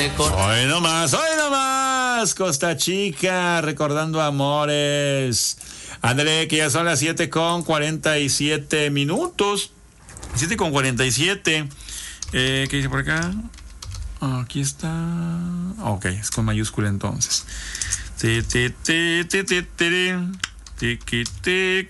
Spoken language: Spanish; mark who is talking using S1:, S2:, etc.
S1: mejor.
S2: Hoy nomás, Costa Chica, recordando amores. Ándale, que ya son las 7:47. 7:47. ¿Qué dice por acá? Aquí está. Ok, es con mayúscula entonces.